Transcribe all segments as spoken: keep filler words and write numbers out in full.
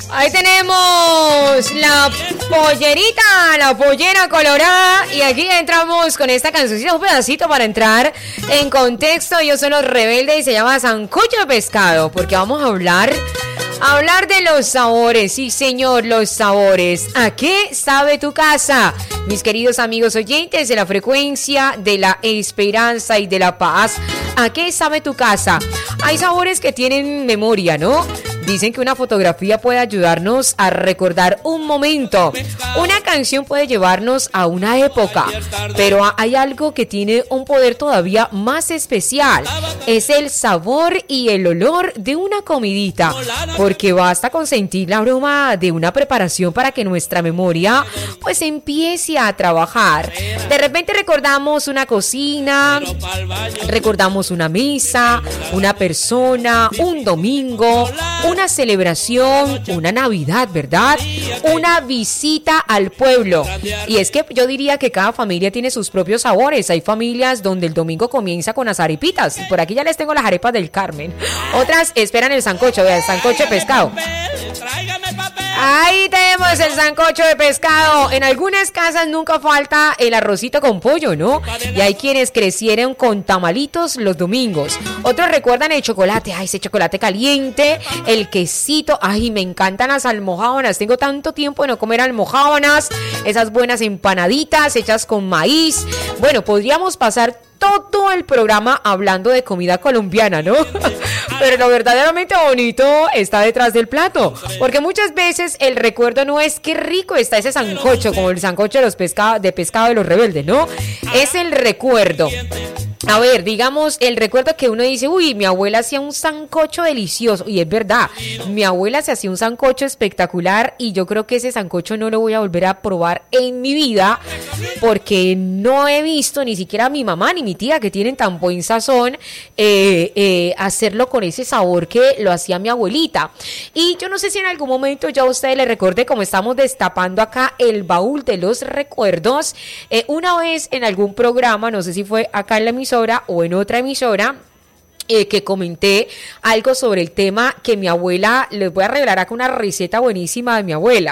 Ahí tenemos la pollerita, la pollera colorada. Y aquí entramos con esta cancioncita, un pedacito para entrar en contexto. Yo soy Los Rebeldes y se llama Sancocho de Pescado. Porque vamos a hablar, a hablar de los sabores. Sí, señor, los sabores. ¿A qué sabe tu casa? Mis queridos amigos oyentes de la frecuencia de la esperanza y de la paz. ¿A qué sabe tu casa? Hay sabores que tienen memoria, ¿no? Dicen que una fotografía puede ayudarnos a recordar un momento. Una canción puede llevarnos a una época. Pero hay algo que tiene un poder todavía más especial. Es el sabor y el olor de una comidita. Porque basta con sentir la aroma de una preparación para que nuestra memoria pues empiece a trabajar. De repente recordamos una cocina, recordamos una mesa, una persona, un domingo, una celebración, una Navidad, ¿verdad? Una visita al pueblo. Y es que yo diría que cada familia tiene sus propios sabores. Hay familias donde el domingo comienza con las arepitas. Por aquí ya les tengo las arepas del Carmen. Otras esperan el sancocho, vean, el sancocho de pescado. Ahí tenemos el sancocho de pescado. En algunas casas nunca falta el arrocito con pollo, ¿no? Y hay quienes crecieron con tamalitos los domingos. Otros recuerdan el chocolate, ay, ese chocolate caliente, el quesito, ay, me encantan las almojábanas. Tengo tanto tiempo de no comer almojábanas, esas buenas empanaditas hechas con maíz. Bueno, podríamos pasar todo el programa hablando de comida colombiana, ¿no? Pero lo verdaderamente bonito está detrás del plato, porque muchas veces el recuerdo no es qué rico está ese sancocho, como el sancocho de los pescados de pescado de Los Rebeldes, ¿no? Es el recuerdo. A ver, digamos, el recuerdo que uno dice, uy, mi abuela hacía un sancocho delicioso, y es verdad, mi abuela se hacía un sancocho espectacular, y yo creo que ese sancocho no lo voy a volver a probar en mi vida, porque no he visto ni siquiera a mi mamá ni mi tía, que tienen tan buen sazón, eh, eh, hacerlo con ese sabor que lo hacía mi abuelita. Y yo no sé si en algún momento ya a ustedes les recordé, como estamos destapando acá el baúl de los recuerdos, eh, una vez en algún programa, no sé si fue acá en la emisora o en otra emisora, Eh, que comenté algo sobre el tema que mi abuela, les voy a revelar acá una receta buenísima de mi abuela.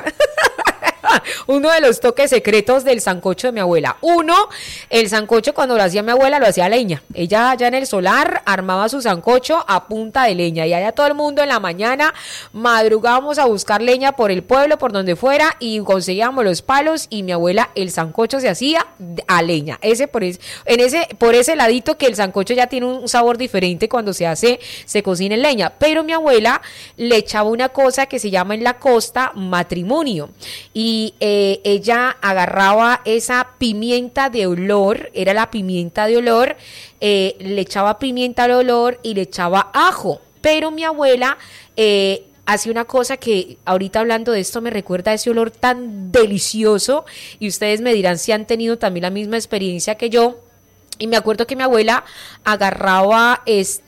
Uno de los toques secretos del sancocho de mi abuela. Uno, el sancocho cuando lo hacía mi abuela lo hacía a leña. Ella allá en el solar armaba su sancocho a punta de leña. Y allá todo el mundo en la mañana madrugábamos a buscar leña por el pueblo, por donde fuera, y conseguíamos los palos, y mi abuela el sancocho se hacía a leña. Ese por ese, en ese, por ese ladito que el sancocho ya tiene un sabor diferente cuando se hace, se cocina en leña. Pero mi abuela le echaba una cosa que se llama en la costa matrimonio. Y Y eh, ella agarraba esa pimienta de olor, era la pimienta de olor, eh, le echaba pimienta de olor y le echaba ajo. Pero mi abuela eh, hacía una cosa que ahorita hablando de esto me recuerda a ese olor tan delicioso, y ustedes me dirán si han tenido también la misma experiencia que yo. Y me acuerdo que mi abuela agarraba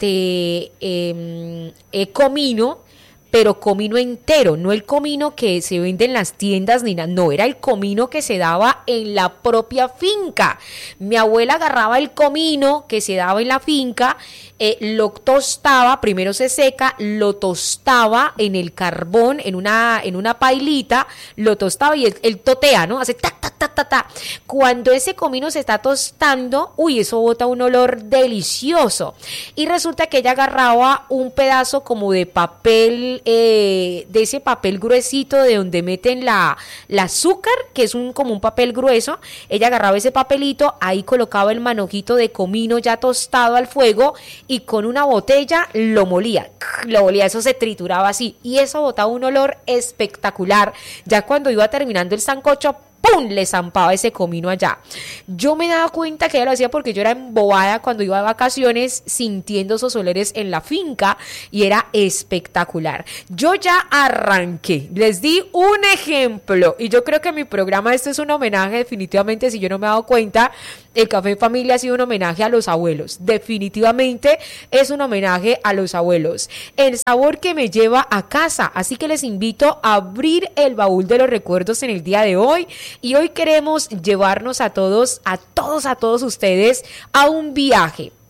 este eh, eh, comino, pero comino entero, no el comino que se vende en las tiendas ni nada, no, era el comino que se daba en la propia finca. Mi abuela agarraba el comino que se daba en la finca, eh, lo tostaba, primero se seca, lo tostaba en el carbón, en una, en una pailita, lo tostaba y él, él totea, ¿no? Hace ta, ta, ta, ta, ta. Cuando ese comino se está tostando, uy, eso bota un olor delicioso. Y resulta que ella agarraba un pedazo como de papel, Eh, de ese papel gruesito de donde meten la, la azúcar, que es un como un papel grueso. Ella agarraba ese papelito, ahí colocaba el manojito de comino ya tostado al fuego, y con una botella lo molía, lo molía, eso se trituraba así, y eso botaba un olor espectacular. Ya cuando iba terminando el sancocho, ¡pum!, le zampaba ese comino allá. Yo me daba cuenta que ella lo hacía porque yo era embobada cuando iba de vacaciones sintiendo esos olores en la finca, y era espectacular. Yo ya arranqué, les di un ejemplo, y yo creo que mi programa, esto es un homenaje definitivamente, si yo no me he dado cuenta, el Café en Familia ha sido un homenaje a los abuelos. Definitivamente es un homenaje a los abuelos. El sabor que me lleva a casa. Así que les invito a abrir el baúl de los recuerdos en el día de hoy. Y hoy queremos llevarnos a todos, a todos, a todos ustedes a un viaje.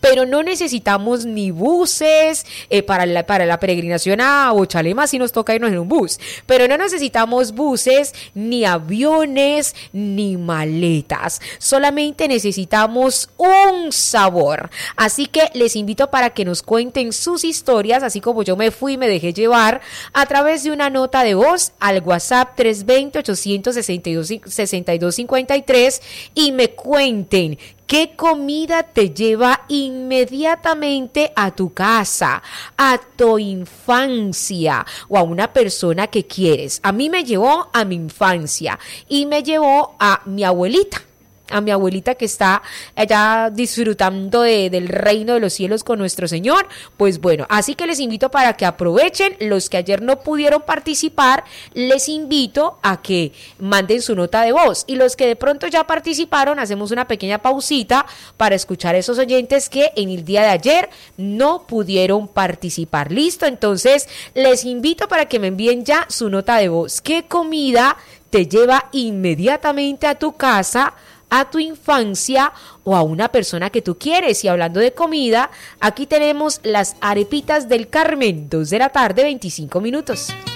pero no necesitamos ni buses eh, para, la, para la peregrinación a Bochalema, si nos toca irnos en un bus, pero no necesitamos buses, ni aviones, ni maletas, solamente necesitamos un sabor. Así que les invito para que nos cuenten sus historias, así como yo me fui y me dejé llevar, a través de una nota de voz al WhatsApp tres dos cero, ocho seis dos, dos cinco tres y me cuenten qué comida te lleva inmediatamente a tu casa, a tu infancia o a una persona que quieres. A mí me llevó a mi infancia y me llevó a mi abuelita. A mi abuelita que está allá disfrutando de, del reino de los cielos con nuestro Señor. Pues bueno, así que les invito para que aprovechen. Los que ayer no pudieron participar, les invito a que manden su nota de voz. Y los que de pronto ya participaron, hacemos una pequeña pausita para escuchar a esos oyentes que en el día de ayer no pudieron participar. ¿Listo? Entonces, les invito para que me envíen ya su nota de voz. ¿Qué comida te lleva inmediatamente a tu casa, a tu infancia o a una persona que tú quieres? Y hablando de comida, aquí tenemos las arepitas del Carmen, dos de la tarde, veinticinco minutos.